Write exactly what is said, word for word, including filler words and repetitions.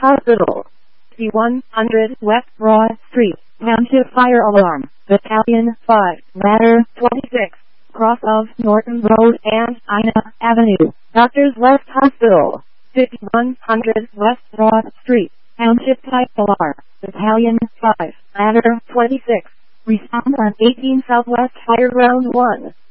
Hospital. one hundred West Broad Street, Township Fire Alarm, Battalion five, Ladder twenty-six, cross of Norton Road and Ina Avenue, Doctors West Hospital. fifty-one hundred West Broad Street, Township Fire Alarm, Battalion five, Ladder twenty-six. Respond on eighteen Southwest Fire Ground one.